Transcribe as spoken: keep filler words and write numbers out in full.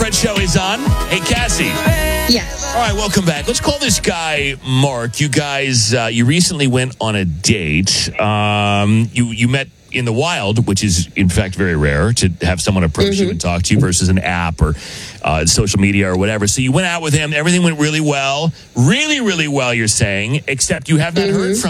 Fred Show is on. Hey, Cassie. Yes. All right, welcome back. Let's call this guy Mark. You guys, uh, you recently went on a date. Um, you you met in the wild, which is in fact very rare to have someone approach Mm-hmm. you and talk to you versus an app or uh, social media or whatever. So you went out with him. Everything went really well, really, really well. You're saying, except you have not Mm-hmm. heard from.